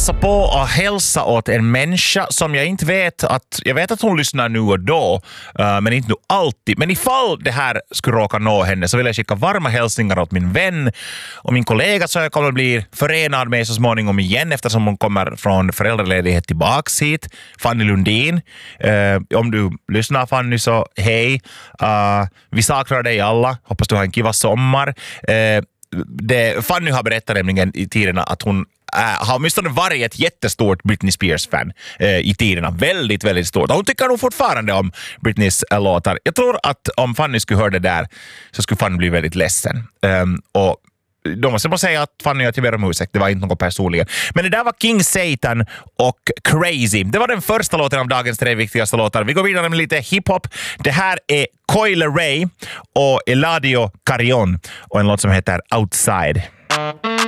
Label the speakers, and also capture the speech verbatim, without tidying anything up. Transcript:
Speaker 1: passa på att hälsa åt en människa som jag inte vet att, jag vet att hon lyssnar nu och då, uh, men inte nu alltid. Men ifall det här skulle råka nå henne så vill jag skicka varma hälsningar åt min vän och min kollega som jag kommer att bli förenad med så småningom igen eftersom hon kommer från föräldraledighet tillbaks hit. Fanny Lundin. Uh, om du lyssnar Fanny så hej. Uh, vi saknar dig alla. Hoppas du har en kiva sommar. Uh, det, Fanny har berättat nämligen i tiderna att hon äh, har åtminstone varit ett jättestort Britney Spears-fan äh, i tiderna. Väldigt, väldigt stort. Och hon tycker nog fortfarande om Britneys äh, låtar. Jag tror att om Fanny skulle höra det där så skulle Fanny bli väldigt ledsen. Um, och då måste man säga att Fanny har till ber om ursäkt. Det var inte något personligen. Men det där var King Satan och Crazy. Det var den första låten av dagens tre viktigaste låtar. Vi går vidare med lite hiphop. Det här är Coi Leray och Eladio Carrion och en låt som heter Outside.